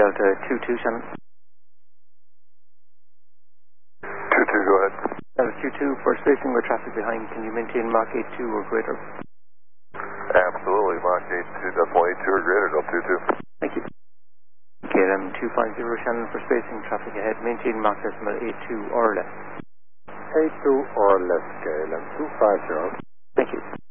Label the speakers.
Speaker 1: Delta 22, Shannon.
Speaker 2: 22, go ahead.
Speaker 1: Delta 22, for spacing with traffic behind, can you maintain Mach 82 or greater?
Speaker 2: Absolutely, Mach 82, decimal 82 or greater, Delta 22.
Speaker 1: Thank you. KLM 250, Shannon, for spacing traffic ahead, maintain Mach decimal 82 or less.
Speaker 3: 82 or less, KLM 250.
Speaker 1: Thank you.